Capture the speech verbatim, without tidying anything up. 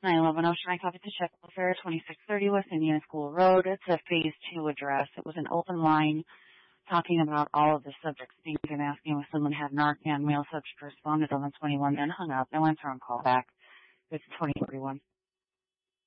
nine eleven Ocean, I copied the check welfare, twenty-six thirty West Indiana School Road. It's a phase two address. It was an open line talking about all of the subjects being and asking if someone had Narcan. Male subject responded on the twenty-one, then hung up. No answer on call back. It's twenty forty-one.